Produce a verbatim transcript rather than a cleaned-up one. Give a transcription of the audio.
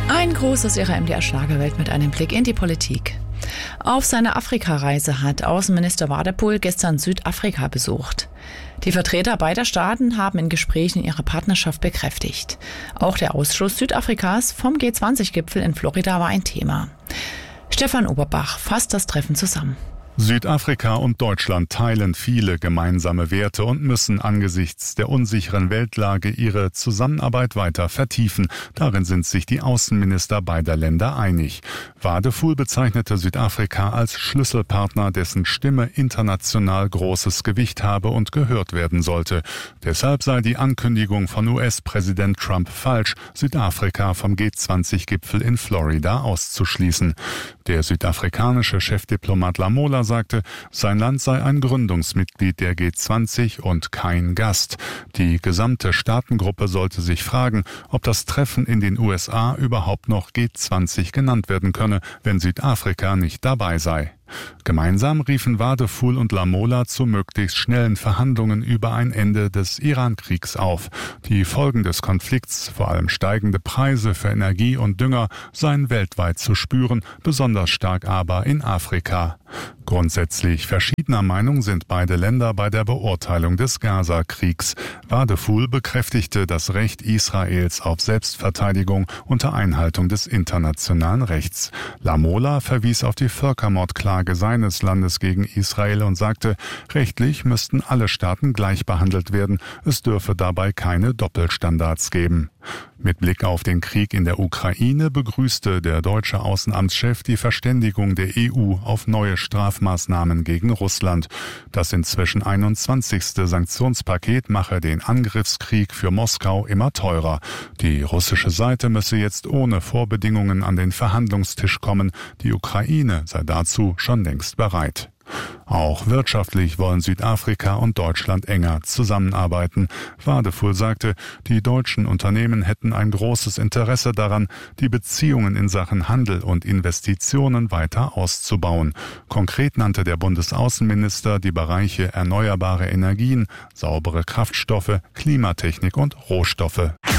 Ein Gruß aus Ihrer M D R-Schlagerwelt mit einem Blick in die Politik. Auf seiner Afrikareise hat Außenminister Wadephul gestern Südafrika besucht. Die Vertreter beider Staaten haben in Gesprächen ihre Partnerschaft bekräftigt. Auch der Ausschluss Südafrikas vom G zwanzig Gipfel in Florida war ein Thema. Stefan Oberbach fasst das Treffen zusammen. Südafrika und Deutschland teilen viele gemeinsame Werte und müssen angesichts der unsicheren Weltlage ihre Zusammenarbeit weiter vertiefen. Darin sind sich die Außenminister beider Länder einig. Wadephul bezeichnete Südafrika als Schlüsselpartner, dessen Stimme international großes Gewicht habe und gehört werden sollte. Deshalb sei die Ankündigung von U S-Präsident Trump falsch, Südafrika vom G zwanzig Gipfel in Florida auszuschließen. Der südafrikanische Chefdiplomat Lamola sagte, sein Land sei ein Gründungsmitglied der G zwanzig und kein Gast. Die gesamte Staatengruppe sollte sich fragen, ob das Treffen in den U S A überhaupt noch G zwanzig genannt werden könne, wenn Südafrika nicht dabei sei. Gemeinsam riefen Wadephul und Lamola zu möglichst schnellen Verhandlungen über ein Ende des Iran-Kriegs auf. Die Folgen des Konflikts, vor allem steigende Preise für Energie und Dünger, seien weltweit zu spüren, besonders stark aber in Afrika. Grundsätzlich verschiedener Meinung sind beide Länder bei der Beurteilung des Gaza-Kriegs. Wadephul bekräftigte das Recht Israels auf Selbstverteidigung unter Einhaltung des internationalen Rechts. Lamola verwies auf die Völkermordklage seines Landes gegen Israel und sagte, rechtlich müssten alle Staaten gleich behandelt werden. Es dürfe dabei keine Doppelstandards geben. Mit Blick auf den Krieg in der Ukraine begrüßte der deutsche Außenamtschef die Verständigung der E U auf neue Strafmaßnahmen gegen Russland. Das inzwischen einundzwanzigste Sanktionspaket mache den Angriffskrieg für Moskau immer teurer. Die russische Seite müsse jetzt ohne Vorbedingungen an den Verhandlungstisch kommen. Die Ukraine sei dazu schon längst bereit. Auch wirtschaftlich wollen Südafrika und Deutschland enger zusammenarbeiten. Wadephul sagte, die deutschen Unternehmen hätten ein großes Interesse daran, die Beziehungen in Sachen Handel und Investitionen weiter auszubauen. Konkret nannte der Bundesaußenminister die Bereiche erneuerbare Energien, saubere Kraftstoffe, Klimatechnik und Rohstoffe.